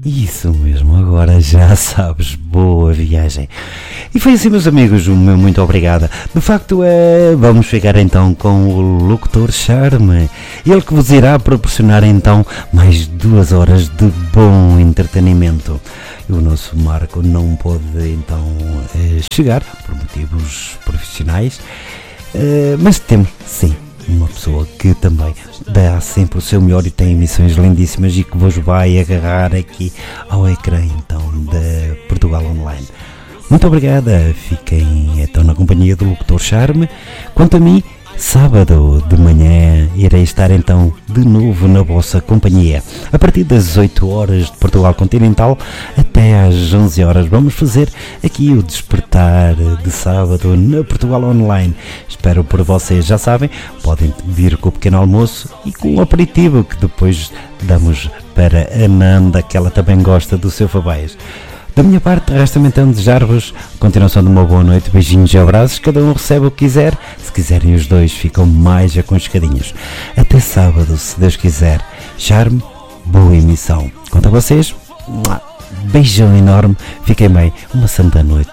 Isso mesmo, agora já sabes, boa viagem. E foi assim, meus amigos, o meu muito obrigado. De facto, vamos ficar então com o Locutor Charme, ele que vos irá proporcionar então mais 2 horas de bom entretenimento. E o nosso Marco não pôde então chegar por motivos profissionais, mas temos sim uma pessoa que também dá sempre o seu melhor e tem emissões lindíssimas e que vos vai agarrar aqui ao ecrã então da Portugal Online. Muito obrigada, fiquem então na companhia do Locutor Charme. Quanto a mim, sábado de manhã irei estar então de novo na vossa companhia. A partir das 8 horas de Portugal Continental até às 11 horas vamos fazer aqui o despertar de sábado na Portugal Online. Espero por vocês, já sabem, podem vir com o pequeno almoço e com o aperitivo que depois damos para a Nanda, que ela também gosta do seu fabaias. Da minha parte, resta-me então desejar-vos continuação de uma boa noite, beijinhos e abraços, cada um recebe o que quiser, se quiserem os dois ficam mais aconchegadinhos. Até sábado, se Deus quiser. Charme, boa emissão. Quanto a vocês, beijão enorme, fiquem bem, uma santa noite